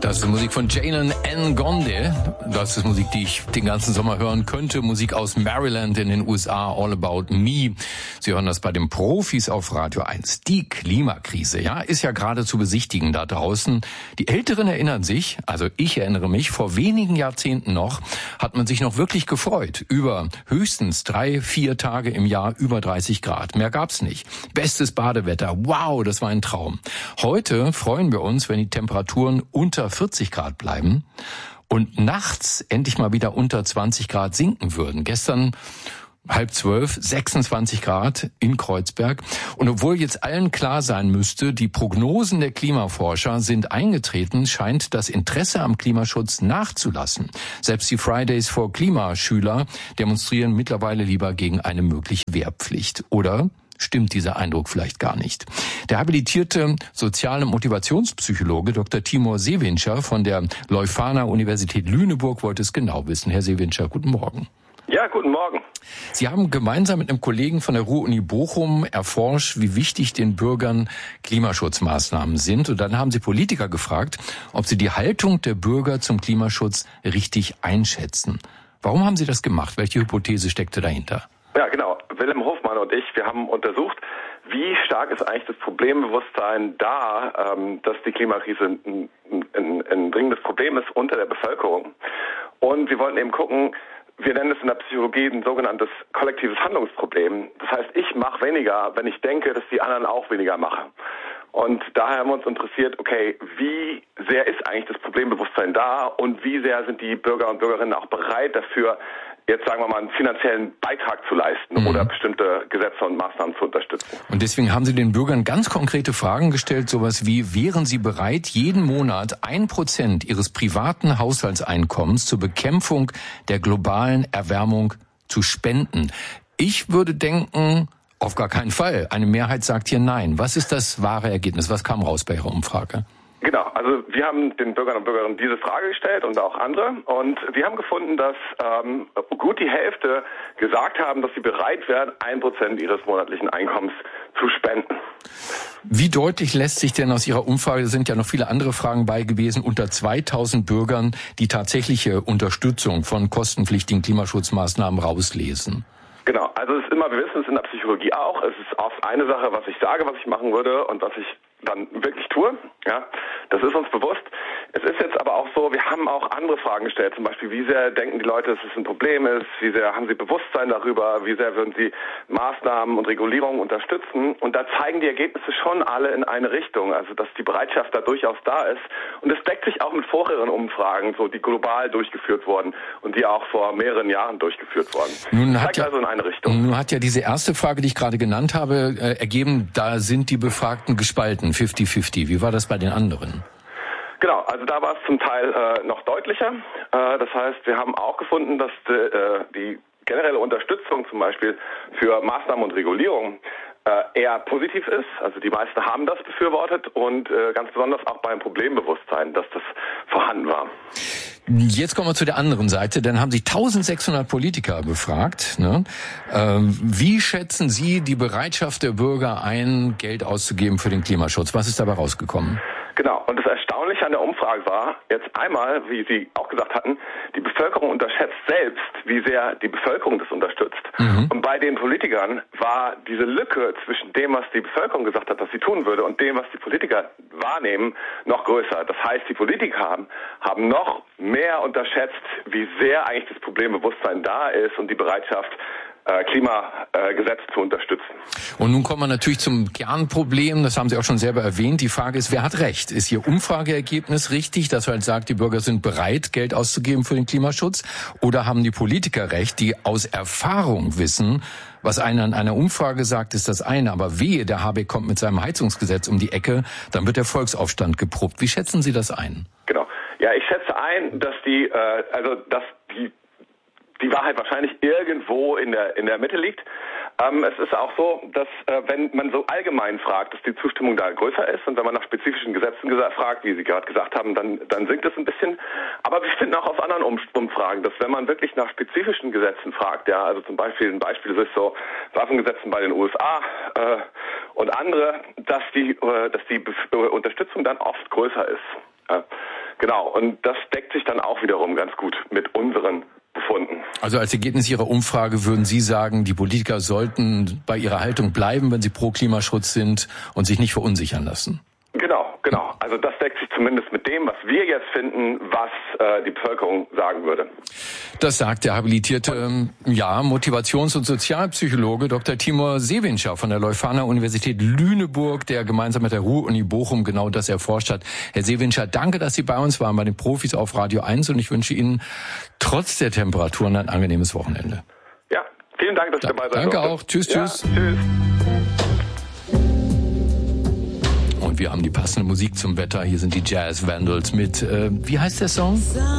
Das ist Musik von Jalen Ngonde. Das ist Musik, die ich den ganzen Sommer hören könnte. Musik aus Maryland in den USA, All About Me. Sie hören das bei den Profis auf Radio 1. Die Klimakrise, ja, ist ja gerade zu besichtigen da draußen. Die Älteren erinnern sich, also ich erinnere mich, vor wenigen Jahrzehnten noch, hat man sich noch wirklich gefreut über höchstens 3-4 Tage im Jahr über 30 Grad. Mehr gab's nicht. Bestes Badewetter. Wow, das war ein Traum. Heute freuen wir uns, wenn die Temperaturen unter 40 Grad bleiben und nachts endlich mal wieder unter 20 Grad sinken würden. Gestern 11:30, 26 Grad in Kreuzberg. Und obwohl jetzt allen klar sein müsste, die Prognosen der Klimaforscher sind eingetreten, scheint das Interesse am Klimaschutz nachzulassen. Selbst die Fridays for Klimaschüler demonstrieren mittlerweile lieber gegen eine mögliche Wehrpflicht. Oder stimmt dieser Eindruck vielleicht gar nicht? Der habilitierte soziale Motivationspsychologe Dr. Timur Sevincer von der Leuphana Universität Lüneburg wollte es genau wissen. Herr Sevincer, guten Morgen. Ja, guten Morgen. Sie haben gemeinsam mit einem Kollegen von der Ruhr-Uni Bochum erforscht, wie wichtig den Bürgern Klimaschutzmaßnahmen sind. Und dann haben Sie Politiker gefragt, ob sie die Haltung der Bürger zum Klimaschutz richtig einschätzen. Warum haben Sie das gemacht? Welche Hypothese steckte dahinter? Ja, genau. Wilhelm Hofmann und ich, wir haben untersucht, wie stark ist eigentlich das Problembewusstsein da, dass die Klimakrise ein dringendes Problem ist unter der Bevölkerung. Und wir wollten eben gucken, wir nennen es in der Psychologie ein sogenanntes kollektives Handlungsproblem. Das heißt, ich mache weniger, wenn ich denke, dass die anderen auch weniger machen. Und daher haben wir uns interessiert, okay, wie sehr ist eigentlich das Problembewusstsein da und wie sehr sind die Bürger und Bürgerinnen auch bereit dafür, jetzt sagen wir mal einen finanziellen Beitrag zu leisten oder bestimmte Gesetze und Maßnahmen zu unterstützen. Und deswegen haben Sie den Bürgern ganz konkrete Fragen gestellt, sowas wie, wären Sie bereit, jeden Monat 1% Ihres privaten Haushaltseinkommens zur Bekämpfung der globalen Erwärmung zu spenden? Ich würde denken, auf gar keinen Fall. Eine Mehrheit sagt hier nein. Was ist das wahre Ergebnis? Was kam raus bei Ihrer Umfrage? Genau, also wir haben den Bürgern und Bürgerinnen diese Frage gestellt und auch andere und wir haben gefunden, dass gut die Hälfte gesagt haben, dass sie bereit wären, 1% ihres monatlichen Einkommens zu spenden. Wie deutlich lässt sich denn aus Ihrer Umfrage, sind ja noch viele andere Fragen bei gewesen, unter 2000 Bürgern die tatsächliche Unterstützung von kostenpflichtigen Klimaschutzmaßnahmen rauslesen? Genau, also es ist immer, wir wissen es in der Psychologie auch, es ist oft eine Sache, was ich sage, was ich machen würde und was ich dann wirklich tue, ja, das ist uns bewusst. Es ist jetzt aber auch so, wir haben auch andere Fragen gestellt, zum Beispiel, wie sehr denken die Leute, dass es ein Problem ist, wie sehr haben sie Bewusstsein darüber, wie sehr würden sie Maßnahmen und Regulierungen unterstützen und da zeigen die Ergebnisse schon alle in eine Richtung, also dass die Bereitschaft da durchaus da ist und es deckt sich auch mit vorherigen Umfragen, so die global durchgeführt wurden und die auch vor mehreren Jahren durchgeführt wurden. Nun hat also in eine Richtung. Nun hat ja diese erste Frage, die ich gerade genannt habe, ergeben, da sind die Befragten gespalten, 50-50. Wie war das bei den anderen? Genau, also da war es zum Teil noch deutlicher. Das heißt, wir haben auch gefunden, dass die generelle Unterstützung zum Beispiel für Maßnahmen und Regulierung eher positiv ist. Also die meisten haben das befürwortet und ganz besonders auch beim Problembewusstsein, dass das vorhanden war. Jetzt kommen wir zu der anderen Seite. Dann haben Sie 1600 Politiker befragt. Ne? Wie schätzen Sie die Bereitschaft der Bürger ein, Geld auszugeben für den Klimaschutz? Was ist dabei rausgekommen? Genau, und das Erstaunliche an der Umfrage war, jetzt einmal, wie Sie auch gesagt hatten, die Bevölkerung unterschätzt selbst, wie sehr die Bevölkerung das unterstützt. Und bei den Politikern war diese Lücke zwischen dem, was die Bevölkerung gesagt hat, dass sie tun würde, und dem, was die Politiker wahrnehmen, noch größer. Das heißt, die Politiker haben noch mehr unterschätzt, wie sehr eigentlich das Problembewusstsein da ist und die Bereitschaft, Klimagesetze zu unterstützen. Und nun kommen wir natürlich zum Kernproblem, das haben Sie auch schon selber erwähnt. Die Frage ist, wer hat recht? Ist Ihr Umfrageergebnis richtig, dass halt sagt, die Bürger sind bereit, Geld auszugeben für den Klimaschutz? Oder haben die Politiker recht, die aus Erfahrung wissen, was einer in einer Umfrage sagt, ist das eine, aber wehe, der Habeck kommt mit seinem Heizungsgesetz um die Ecke, dann wird der Volksaufstand geprobt. Wie schätzen Sie das ein? Genau. Ja, ich schätze ein, dass die Wahrheit wahrscheinlich irgendwo in der Mitte liegt. Es ist auch so, dass wenn man so allgemein fragt, dass die Zustimmung da größer ist und wenn man nach spezifischen Gesetzen fragt, wie Sie gerade gesagt haben, dann sinkt es ein bisschen. Aber wir finden auch aus anderen Umfragen, dass wenn man wirklich nach spezifischen Gesetzen fragt, ja, also zum Beispiel ein Beispiel ist so Waffengesetzen bei den USA und andere, dass die Unterstützung dann oft größer ist. Genau, und das deckt sich dann auch wiederum ganz gut mit unseren Befunden. Also als Ergebnis Ihrer Umfrage würden Sie sagen, die Politiker sollten bei ihrer Haltung bleiben, wenn sie pro Klimaschutz sind und sich nicht verunsichern lassen? Genau. Also das deckt sich zumindest mit dem, was wir jetzt finden, was die Bevölkerung sagen würde. Das sagt der habilitierte Motivations- und Sozialpsychologe Dr. Timur Sevinčar von der Leuphana-Universität Lüneburg, der gemeinsam mit der Ruhr-Uni Bochum genau das erforscht hat. Herr Sevinčar, danke, dass Sie bei uns waren, bei den Profis auf Radio 1, und ich wünsche Ihnen trotz der Temperaturen ein angenehmes Wochenende. Ja, vielen Dank, dass ich dabei sein durfte. Danke auch. Tschüss. Tschüss. Und wir haben die passende Musik zum Wetter. Hier sind die Jazz Vandals mit, wie heißt der Song?